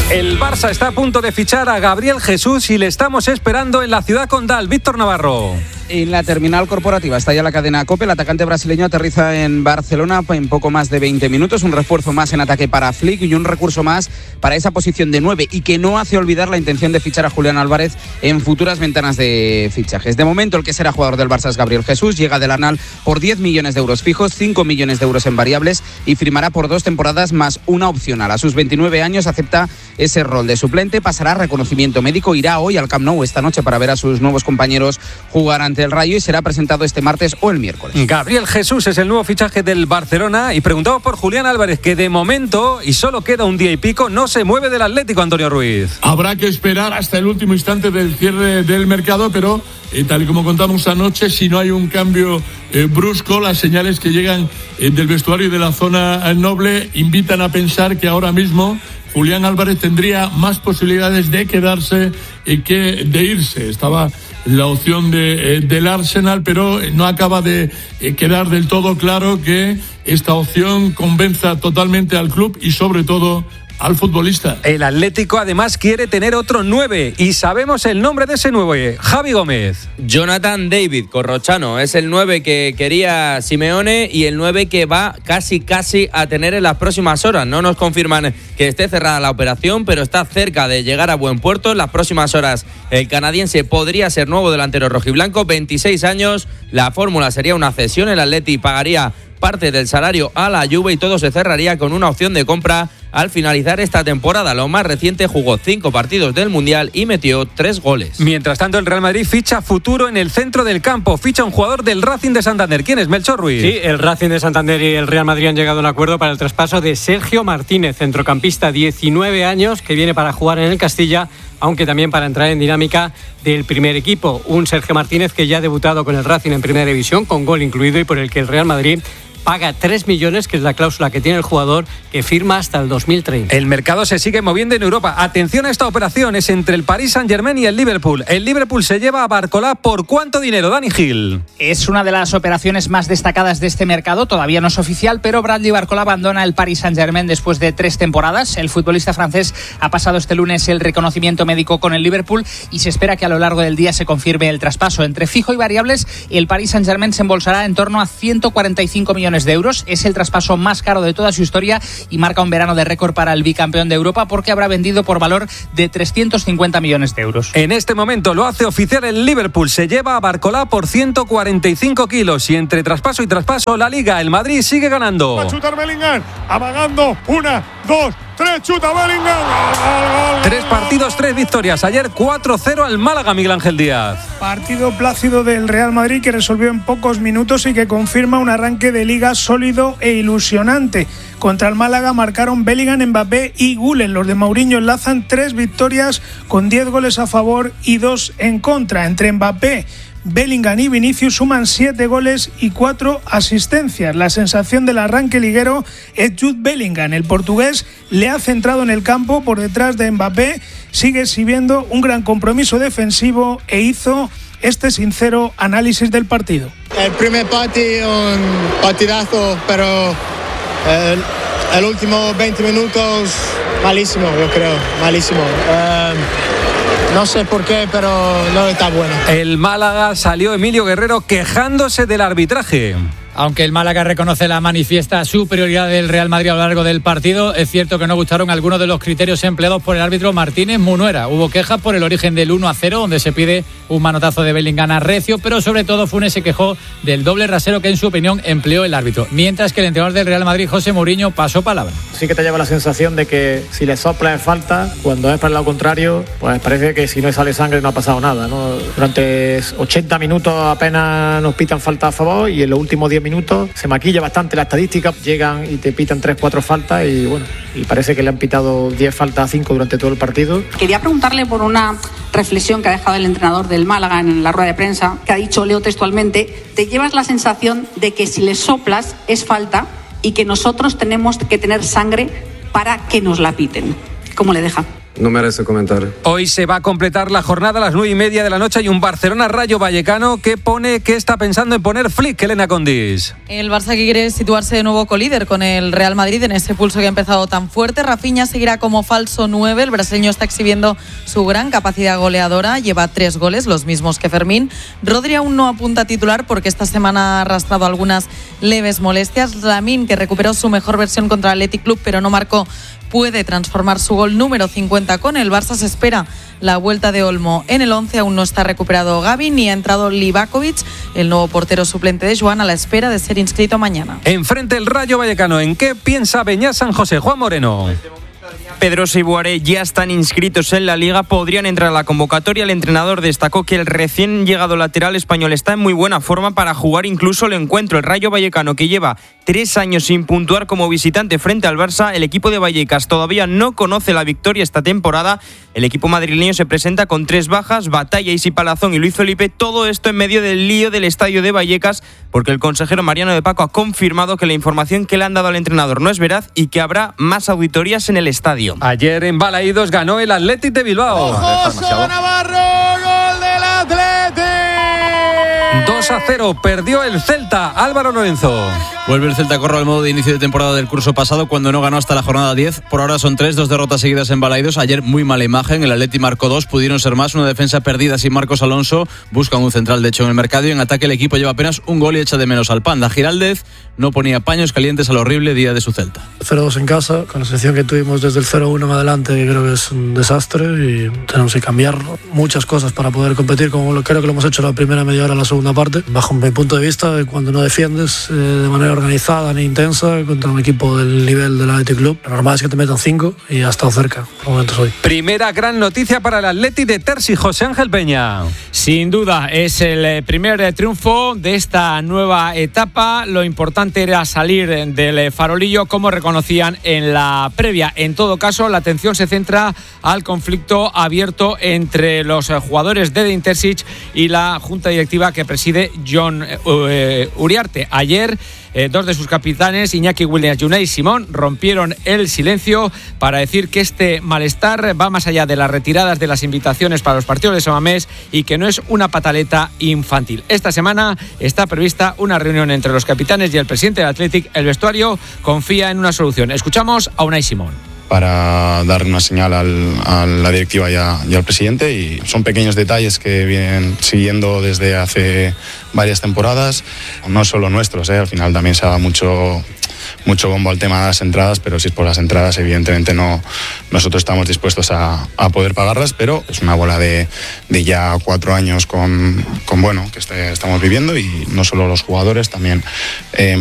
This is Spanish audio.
El Barça está a punto de fichar a Gabriel Jesús y le estamos esperando en la ciudad condal. Víctor Navarro. En la terminal corporativa está ya la cadena COPE. El atacante brasileño aterriza en Barcelona en poco más de 20 minutos. Un refuerzo más en ataque para Flick y un recurso más para esa posición de 9 y que no hace olvidar la intención de fichar a Julián Álvarez en futuras ventanas de fichajes. De momento el que será jugador del Barça es Gabriel Jesús. Llega del Arnal por 10 millones de euros fijos, 5 millones de euros en variables y firmará por 2 temporadas más una opcional. A sus 29 años acepta ese rol de suplente, pasará reconocimiento médico, irá hoy al Camp Nou esta noche para ver a sus nuevos compañeros jugar ante el Rayo y será presentado este martes o el miércoles. Gabriel Jesús es el nuevo fichaje del Barcelona y preguntamos por Julián Álvarez, que de momento, y solo queda un día y pico, no se mueve del Atlético, Antonio Ruiz. Habrá que esperar hasta el último instante del cierre del mercado, pero tal y como contamos anoche, si no hay un cambio brusco, las señales que llegan del vestuario y de la zona noble invitan a pensar que ahora mismo Julián Álvarez tendría más posibilidades de quedarse que de irse. Estaba la opción del Arsenal, pero no acaba de quedar del todo claro que esta opción convenza totalmente al club y sobre todo al futbolista. El Atlético además quiere tener otro 9 y sabemos el nombre de ese 9, Javi Gómez. Jonathan David, corrochano, es el 9 que quería Simeone y el 9 que va casi a tener en las próximas horas. No nos confirman que esté cerrada la operación, pero está cerca de llegar a buen puerto. En las próximas horas el canadiense podría ser nuevo delantero rojiblanco, 26 años, la fórmula sería una cesión, el Atleti pagaría parte del salario a la Juve y todo se cerraría con una opción de compra al finalizar esta temporada. Lo más reciente, jugó 5 partidos del Mundial y metió 3 goles. Mientras tanto, el Real Madrid ficha futuro en el centro del campo. Ficha un jugador del Racing de Santander. ¿Quién es? Melchor Ruiz. Sí, el Racing de Santander y el Real Madrid han llegado a un acuerdo para el traspaso de Sergio Martínez, centrocampista, 19 años, que viene para jugar en el Castilla, aunque también para entrar en dinámica del primer equipo. Un Sergio Martínez que ya ha debutado con el Racing en Primera División, con gol incluido, y por el que el Real Madrid paga 3 millones, que es la cláusula que tiene el jugador, que firma hasta el 2030. El mercado se sigue moviendo en Europa. Atención a esta operación, es entre el Paris Saint-Germain y el Liverpool. El Liverpool se lleva a Barcola ¿por cuánto dinero, Dani Gil? Es una de las operaciones más destacadas de este mercado, todavía no es oficial, pero Bradley Barcola abandona el Paris Saint-Germain después de 3 temporadas. El futbolista francés ha pasado este lunes el reconocimiento médico con el Liverpool y se espera que a lo largo del día se confirme el traspaso. Entre fijo y variables, el Paris Saint-Germain se embolsará en torno a 145 millones de euros. Es el traspaso más caro de toda su historia y marca un verano de récord para el bicampeón de Europa, porque habrá vendido por valor de 350 millones de euros. En este momento lo hace oficial el Liverpool. Se lleva a Barcola por 145 kilos y entre traspaso y traspaso la Liga, el Madrid sigue ganando. Va a chutar Bellingham, amagando, 1, 2, 3, chuta Bellingham. 3 partidos, 3 victorias. Ayer 4-0 al Málaga, Miguel Ángel Díaz. Partido plácido del Real Madrid que resolvió en pocos minutos y que confirma un arranque de Liga sólido e ilusionante. Contra el Málaga marcaron Bellingham, Mbappé y Gülen. Los de Mourinho enlazan 3 victorias con 10 goles a favor y 2 en contra. Entre Mbappé, Bellingham y Vinicius suman 7 goles y 4 asistencias. La sensación del arranque liguero es Jude Bellingham. El portugués le ha centrado en el campo por detrás de Mbappé, sigue exhibiendo un gran compromiso defensivo e hizo este sincero análisis del partido. El primer partido, un partidazo, pero el último 20 minutos malísimo, yo creo, malísimo. No sé por qué, pero no está bueno. El Málaga salió Emilio Guerrero quejándose del arbitraje. Aunque el Málaga reconoce la manifiesta superioridad del Real Madrid a lo largo del partido, es cierto que no gustaron algunos de los criterios empleados por el árbitro Martínez Munuera. Hubo quejas por el origen del 1-0, donde se pide un manotazo de Bellingham a Recio, pero sobre todo Funes se quejó del doble rasero que en su opinión empleó el árbitro, mientras que el entrenador del Real Madrid, José Mourinho, pasó palabra. Sí que te lleva la sensación de que si le sopla es falta, cuando es para el lado contrario, pues parece que si no sale sangre no ha pasado nada, ¿no? Durante 80 minutos apenas nos pitan falta a favor y en los últimos 10 minutos se maquilla bastante la estadística, llegan y te pitan 3-4 faltas y bueno, y parece que le han pitado 10 faltas a 5 durante todo el partido. Quería preguntarle por una reflexión que ha dejado el entrenador del Málaga en la rueda de prensa, que ha dicho, leo textualmente: te llevas la sensación de que si le soplas es falta y que nosotros tenemos que tener sangre para que nos la piten. ¿Cómo le deja? no merece comentar. Hoy se va a completar la jornada a las 9:30 de la noche. Hay un Barcelona-Rayo Vallecano que está pensando en poner Flick, Elena Condis. El Barça que quiere situarse de nuevo colíder con el Real Madrid en ese pulso que ha empezado tan fuerte. Rafinha seguirá como falso 9. El brasileño está exhibiendo su gran capacidad goleadora. Lleva 3 goles, los mismos que Fermín. Rodri aún no apunta a titular porque esta semana ha arrastrado algunas leves molestias. Lamine, que recuperó su mejor versión contra el Athletic Club pero no marcó, puede transformar su gol número 50 con el Barça. Se espera la vuelta de Olmo en el 11. Aún no está recuperado Gavi ni ha entrado Livakovic, el nuevo portero suplente de Joan, a la espera de ser inscrito mañana. Enfrente el Rayo Vallecano. ¿En qué piensa Beñat San José? Juan Moreno. Pedrosa y Boaré ya están inscritos en la Liga, podrían entrar a la convocatoria. El entrenador destacó que el recién llegado lateral español está en muy buena forma para jugar incluso el encuentro. El Rayo Vallecano, que lleva 3 años sin puntuar como visitante frente al Barça, el equipo de Vallecas todavía no conoce la victoria esta temporada. El equipo madrileño se presenta con 3 bajas, Batalla, Isi Palazón y Luis Felipe. Todo esto en medio del lío del estadio de Vallecas, porque el consejero Mariano de Paco ha confirmado que la información que le han dado al entrenador no es veraz y que habrá más auditorías en el estadio. Ayer en Balaídos ganó el Athletic de Bilbao. ¡Ojo, Navarro! ¡Gol del Athletic! 2-0, perdió el Celta. Álvaro Lorenzo. Vuelve el Celta Corro al modo de inicio de temporada del curso pasado, cuando no ganó hasta la jornada 10. Por ahora son 2 derrotas seguidas en Balaídos. Ayer muy mala imagen, el Athletic marcó 2, pudieron ser más. Una defensa perdida sin Marcos Alonso, buscan un central de hecho en el mercado, y en ataque el equipo lleva apenas un gol y echa de menos al Panda. Giraldez no ponía paños calientes al horrible día de su Celta. 0-2 en casa, con la selección que tuvimos desde el 0-1 en adelante, que creo que es un desastre y tenemos que cambiar muchas cosas para poder competir, como creo que lo hemos hecho la primera media hora, la segunda parte. Bajo mi punto de vista, cuando no defiendes de manera organizada ni intensa contra un equipo del nivel del Athletic Club, lo normal es que te metan 5 y ha estado cerca por momentos hoy. Primera gran noticia para el Athletic de Terzi, José Ángel Peña. Sin duda, es el primer triunfo de esta nueva etapa. Lo importante era salir del farolillo, como reconocían en la previa. En todo caso, la atención se centra al conflicto abierto entre los jugadores de Intersic y la junta directiva que preside John Uriarte. Ayer 2 de sus capitanes, Iñaki Williams y Unai Simón, rompieron el silencio para decir que este malestar va más allá de las retiradas de las invitaciones para los partidos de Samamés y que no es una pataleta infantil. Esta semana está prevista una reunión entre los capitanes y el presidente del Athletic. El vestuario confía en una solución. Escuchamos a Unai Simón. Para dar una señal a la directiva y al presidente, y son pequeños detalles que vienen siguiendo desde hace varias temporadas, no solo nuestros, al final también se da mucho bombo al tema de las entradas, pero si es por las entradas, evidentemente no, nosotros estamos dispuestos a poder pagarlas, pero es una bola de ya 4 años con bueno, que estamos viviendo, y no solo los jugadores, también